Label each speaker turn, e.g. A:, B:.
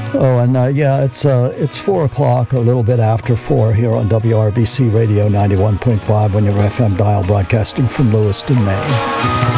A: Oh, and it's 4 o'clock, or a little bit after 4 here on WRBC Radio 91.5 on your FM dial, broadcasting from Lewiston, Maine.